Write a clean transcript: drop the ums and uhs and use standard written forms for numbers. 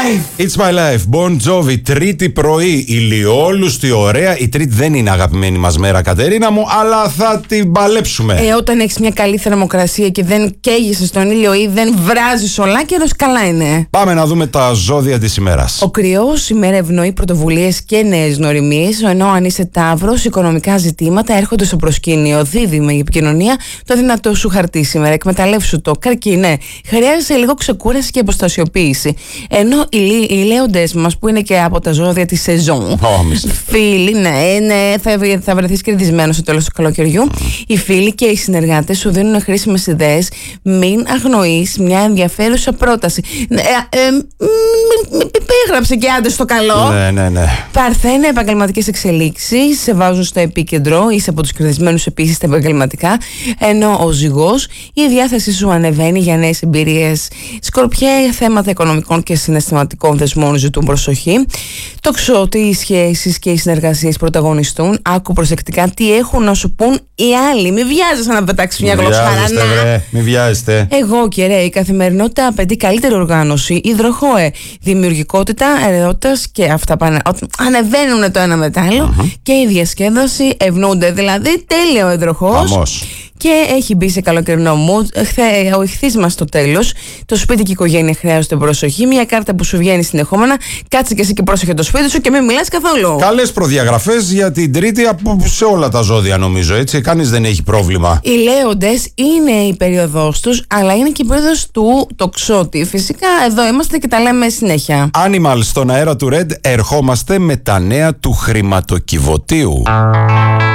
life. It's my life. Bon Jovi, Τρίτη πρωί, ηλιόλουστη, ωραία. Η Τρίτη δεν είναι αγαπημένη μας μέρα, Κατερίνα μου, αλλά θα την παλέψουμε. Όταν έχεις μια καλή θερμοκρασία και δεν καίγεσαι στον ήλιο ή δεν βράζεις ολάκερος, καλά είναι. Πάμε να δούμε τα ζώδια της ημέρας. Ο Κρυός, ημέρα ευνοεί πρωτοβουλίες και νέες γνωριμίες, ενώ αν είσαι Ταύρος, οικονομικά ζητήματα έρχονται στο προσκήνιο. Δίδυμα, η επικοινωνία, το δυνατό σου χαρτί σήμερα. Εκμεταλλεύσου το. Καρκίνε, χρειάζεσαι λίγο ξεκούραση και αποστασιοποίηση. Ενώ οι λέοντες μας, που είναι και από τα ζώδια της σεζόν, φίλοι, θα βρεθείς κερδισμένος στο τέλος του καλοκαιριού. Οι φίλοι και οι συνεργάτες σου δίνουν χρήσιμες ιδέες. Μην αγνοείς μια ενδιαφέρουσα πρόταση. Έγραψε και άντε στο καλό. Ναι. Παρθένα, επαγγελματικές εξελίξεις σε βάζουν στο επίκεντρο. Είσαι από τους κερδισμένους επίσης στα επαγγελματικά. Ενώ ο Ζυγός, η διάθεση σου ανεβαίνει για νέες εμπειρίες. Σκορπιέ, θέματα οικονομικών και συναισθηματικών δεσμών ζητούν προσοχή. Τοξότη, οι σχέσεις και οι συνεργασίες πρωταγωνιστούν. Άκου προσεκτικά τι έχουν να σου πούν οι άλλοι. Μην βιάζεσαι να πετάξεις μια γλωσσάρα. Μην βιάζεστε. Εγώ και η καθημερινότητα απαιτεί καλύτερη οργάνωση. Υδροχόε, δημιουργικότητα, ερεότητας και αυτά ανεβαίνουν το ένα μετά άλλο. Και η διασκέδαση ευνοούνται. Δηλαδή, τέλειο υδροχός. Και έχει μπει σε καλοκαιρινό mood. Ο ηχθής μας στο τέλος. Το σπίτι και η οικογένεια χρειάζονται προσοχή. Μια κάρτα που σου βγαίνει συνεχόμενα. Κάτσε και εσύ και πρόσεχε το σπίτι σου και μην μιλάς καθόλου. Καλές προδιαγραφές για την Τρίτη σε όλα τα ζώδια, νομίζω, έτσι. Κανείς δεν έχει πρόβλημα. Οι Λέοντες είναι η περίοδος τους, αλλά είναι και η περίοδος του τοξότη. Φυσικά εδώ είμαστε και τα λέμε συνέχεια. Animal, στον αέρα του Red ερχόμαστε με τα νέα του χρηματοκιβωτίου.